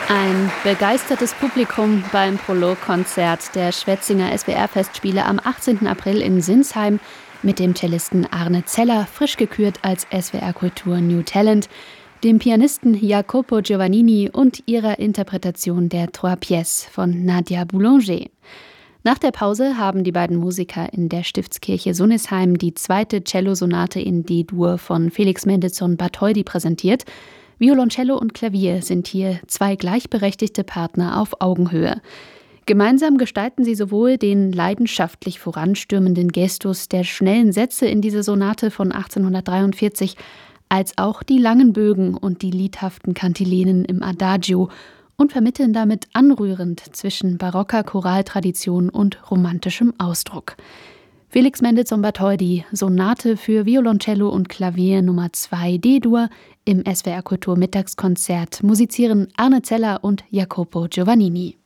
Ein begeistertes Publikum beim Prologkonzert der Schwetzinger SWR-Festspiele am 18. April in Sinsheim mit dem Cellisten Arne Zeller, frisch gekürt als SWR Kultur New Talent, dem Pianisten Jacopo Giovannini und ihrer Interpretation der Trois Pièces von Nadia Boulanger. Nach der Pause haben die beiden Musiker in der Stiftskirche Sunnisheim die zweite Cellosonate in D-Dur von Felix Mendelssohn Bartholdy präsentiert. Violoncello und Klavier sind hier zwei gleichberechtigte Partner auf Augenhöhe. Gemeinsam gestalten sie sowohl den leidenschaftlich voranstürmenden Gestus der schnellen Sätze in dieser Sonate von 1843, als auch die langen Bögen und die liedhaften Kantilenen im Adagio und vermitteln damit anrührend zwischen barocker Choraltradition und romantischem Ausdruck. Felix Mendelssohn Bartholdy, Sonate für Violoncello und Klavier Nummer 2 D-Dur im SWR Kultur Mittagskonzert musizieren Arne Zeller und Jacopo Giovannini.